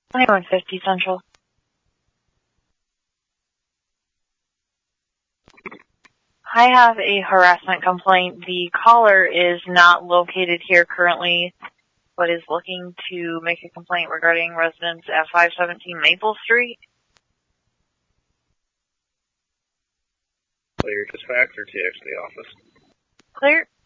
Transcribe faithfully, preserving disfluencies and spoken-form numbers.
twenty-one fifty Central. I have a harassment complaint. The caller is not located here currently, but is looking to make a complaint regarding residents at five seventeen Maple Street. Clear dispatch or T X the office? Clear.